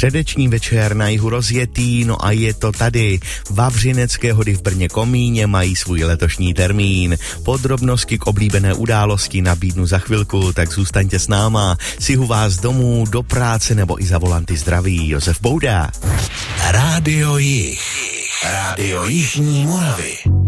Středeční večer na jihu rozjetý, no a je to tady. Vavřinecké hody v Brně Komíně mají svůj letošní termín. Podrobnosti k oblíbené události nabídnu za chvilku, tak zůstaňte s náma. Sihu vás domů, do práce nebo i za volanty zdraví. Josef Bouda. Rádio Jih. Rádio Jižní Moravy.